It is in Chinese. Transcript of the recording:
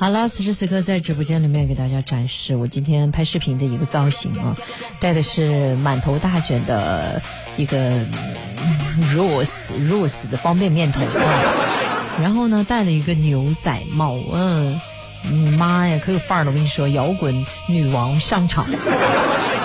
好了，此时此刻在直播间里面给大家展示我今天拍视频的一个造型啊，戴的是满头大卷的一个rose 的方便面头啊，然后呢戴了一个牛仔帽，妈呀，可有范儿了！我跟你说，摇滚女王上场。